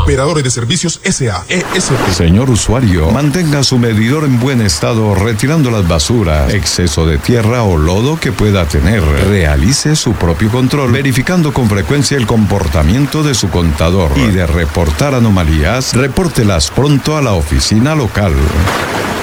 Operadores de Servicios S.A. ESP. Señor usuario, mantenga su medidor en buen estado retirando las basuras, exceso de tierra o lodo que pueda tener. Realice su propio control, verificando con frecuencia el comportamiento de su contador. Y de reportar anomalías, repórtelas pronto a la oficina local.